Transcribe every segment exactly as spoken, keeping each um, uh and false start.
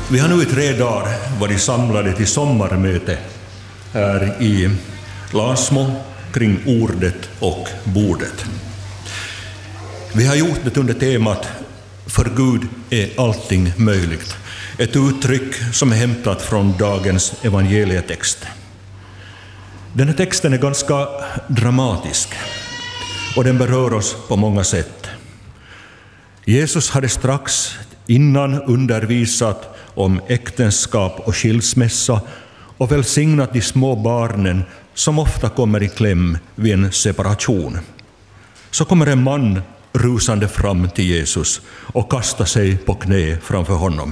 Vi har nu i tre dagar varit samlade till sommarmöte här i Lasmo kring ordet och bordet. Vi har gjort det under temat "För Gud är allting möjligt", ett uttryck som är hämtat från dagens evangelietext. Den här texten är ganska dramatisk och den berör oss på många sätt. Jesus hade strax innan undervisat om äktenskap och skilsmässa och välsignat de små barnen som ofta kommer i kläm vid en separation. Så kommer en man rusande fram till Jesus och kastar sig på knä framför honom.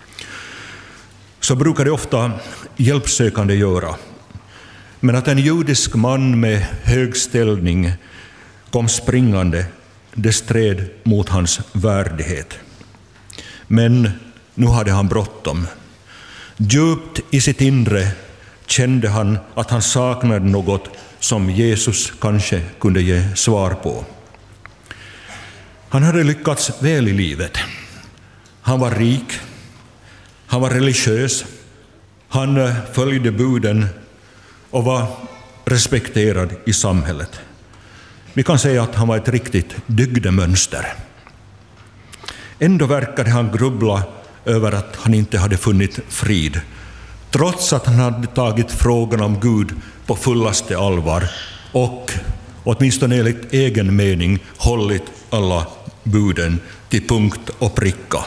Så brukar det ofta hjälpsökande göra. Men att en judisk man med hög ställning kom springande, det stred mot hans värdighet. Men nu hade han bråttom. Djupt i sitt inre kände han att han saknade något som Jesus kanske kunde ge svar på. Han hade lyckats väl i livet. Han var rik, han var religiös, han följde buden och var respekterad i samhället. Vi kan säga att han var ett riktigt dygdemönster. Ändå verkade han grubbla över att han inte hade funnit frid, trots att han hade tagit frågan om Gud på fullaste allvar och åtminstone enligt egen mening hållit alla buden till punkt och pricka.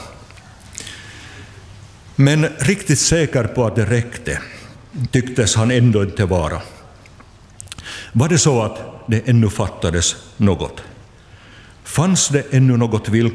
Men riktigt säker på att det räckte tycktes han ändå inte vara. Var det så att det ännu fattades något? Fanns det ännu något villkor